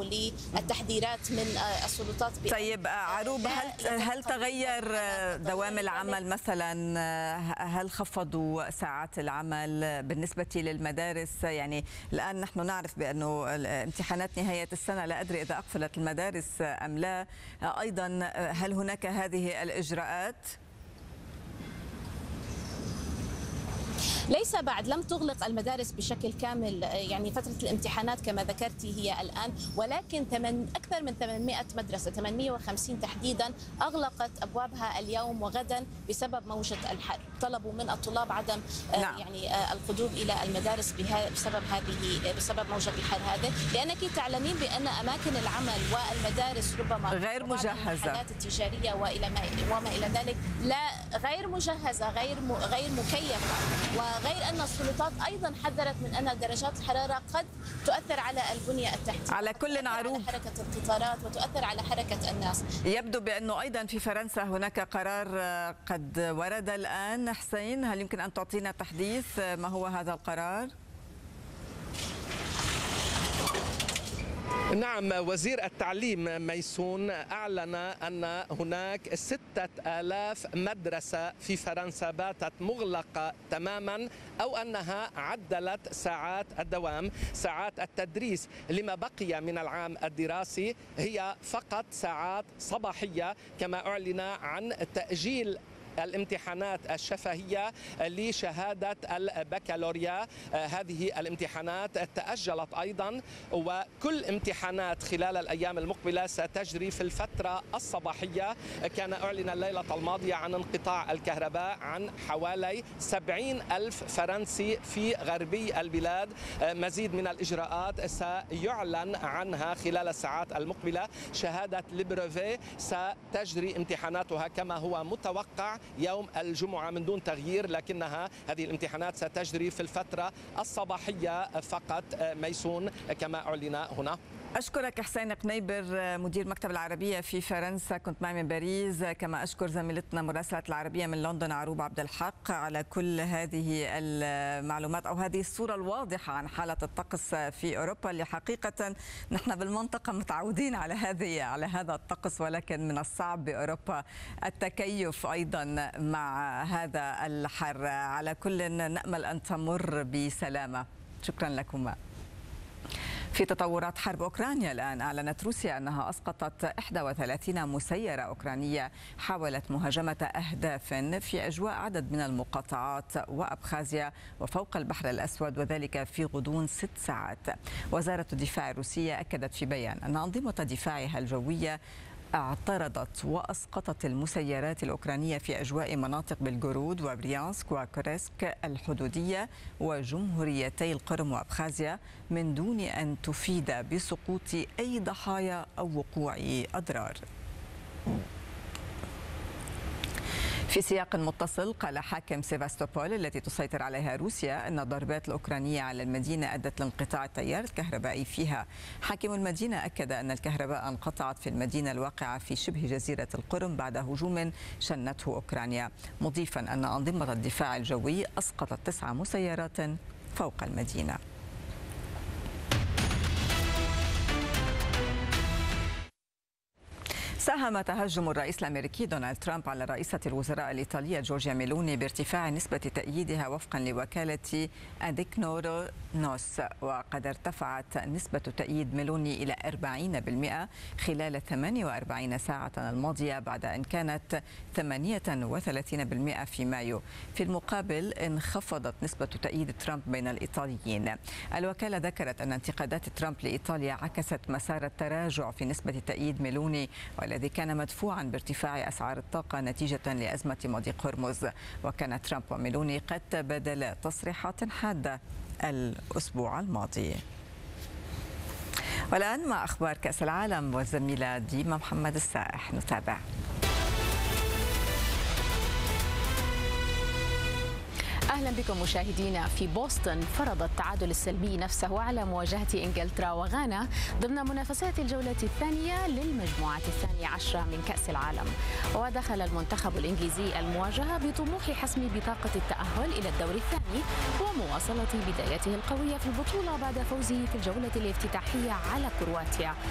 استجابوا للتحذيرات من السلطات. طيب عروب، هل تغير دوام العمل مثلا؟ هل خفضوا ساعات العمل بالنسبة للمدارس؟ يعني الآن نحن نعرف بأنه امتحانات نهاية السنة، لا أدري إذا أقفلت المدارس أم لا. أيضا هل هناك هذه الإجراءات؟ ليس بعد، لم تغلق المدارس بشكل كامل، يعني فترة الامتحانات كما ذكرتي هي الآن، ولكن أكثر من 800 مدرسة، 850 تحديدا، أغلقت أبوابها اليوم وغدا بسبب موجة الحر. طلبوا من الطلاب عدم يعني القدوم إلى المدارس بسبب موجة الحر هذه، لأنك تعلمين بأن أماكن العمل والمدارس ربما غير مجهزة، الحالات التجارية وما إلى ذلك لا غير مجهزة، غير مكيفة، وغير أن السلطات أيضا حذرت من أن درجات الحرارة قد تؤثر على البنية التحتية، على كل عروب، على حركة القطارات، وتؤثر على حركة الناس. يبدو بأنه أيضا في فرنسا هناك قرار قد ورد الآن. حسين، هل يمكن أن تعطينا تحديث ما هو هذا القرار؟ نعم، وزير التعليم ميسون أعلن أن هناك 6000 مدرسة في فرنسا باتت مغلقة تماما، أو أنها عدلت ساعات الدوام. ساعات التدريس لما بقي من العام الدراسي هي فقط ساعات صباحية، كما أعلن عن تأجيل الامتحانات الشفهية لشهادة البكالوريا. هذه الامتحانات تأجلت أيضا، وكل امتحانات خلال الأيام المقبلة ستجري في الفترة الصباحية. كان أعلن الليلة الماضية عن انقطاع الكهرباء عن حوالي 70,000 فرنسي في غربي البلاد. مزيد من الإجراءات سيعلن عنها خلال الساعات المقبلة. شهادة البروفي ستجري امتحاناتها كما هو متوقع يوم الجمعة من دون تغيير، لكنها هذه الامتحانات ستجري في الفترة الصباحية فقط ميسون كما أعلن هنا. أشكرك حسين قنيبر، مدير مكتب العربية في فرنسا، كنت معي من باريس. كما أشكر زميلتنا مراسلة العربية من لندن عروب عبد الحق على كل هذه المعلومات أو هذه الصورة الواضحة عن حالة الطقس في أوروبا، اللي حقيقة نحن بالمنطقة متعودين على هذا الطقس، ولكن من الصعب بأوروبا التكيف أيضا مع هذا الحر. على كل نأمل أن تمر بسلامة. شكرا لكما. في تطورات حرب أوكرانيا الآن، أعلنت روسيا أنها أسقطت 31 مسيرة أوكرانية حاولت مهاجمة أهداف في أجواء عدد من المقاطعات وأبخازيا وفوق البحر الأسود، وذلك في غضون 6 ساعات. وزارة الدفاع الروسية أكدت في بيان أن أنظمة دفاعها الجوية اعترضت وأسقطت المسيرات الأوكرانية في أجواء مناطق بلغورود وبريانسك وكورسك الحدودية وجمهوريتي القرم وأبخازيا من دون أن تفيد بسقوط أي ضحايا أو وقوع أضرار. في سياق متصل، قال حاكم سيفاستوبول التي تسيطر عليها روسيا أن الضربات الأوكرانية على المدينة أدت لانقطاع التيار الكهربائي فيها. حاكم المدينة أكد أن الكهرباء انقطعت في المدينة الواقعة في شبه جزيرة القرم بعد هجوم شنته أوكرانيا، مضيفا أن أنظمة الدفاع الجوي أسقطت 9 مسيرات فوق المدينة. ساهم تهجم الرئيس الأمريكي دونالد ترامب على رئيسة الوزراء الإيطالية جورجيا ميلوني بارتفاع نسبة تأييدها وفقا لوكالة أديكنورو نوس، وقد ارتفعت نسبة تأييد ميلوني إلى 40% خلال 48 ساعة الماضية بعد أن كانت 38% في مايو. في المقابل انخفضت نسبة تأييد ترامب بين الإيطاليين. الوكالة ذكرت أن انتقادات ترامب لإيطاليا عكست مسار التراجع في نسبة تأييد ميلوني والذي كان مدفوعا بارتفاع أسعار الطاقة نتيجة لأزمة مضيق هرمز. وكان ترامب وميلوني قد تبادلا تصريحات حادة الأسبوع الماضي. والآن مع أخبار كأس العالم والزميلة ديما محمد السائح، نتابع. أهلا بكم مشاهدينا. في بوسطن فرض التعادل السلبي نفسه على مواجهة إنجلترا وغانا ضمن منافسات الجولة الثانية للمجموعة 12 من كأس العالم. ودخل المنتخب الإنجليزي المواجهة بطموح حسم بطاقة التأهل إلى الدور الثاني ومواصلة بدايته القوية في البطولة بعد فوزه في الجولة الافتتاحية على كرواتيا